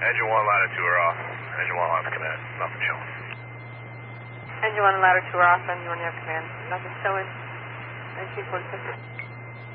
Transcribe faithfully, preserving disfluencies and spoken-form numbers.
Engine one, ladder two are off. Engine one, on command. Nothing showing. Engine one, ladder two are off. Engine one, you have command. Nothing showing. nineteen forty-six.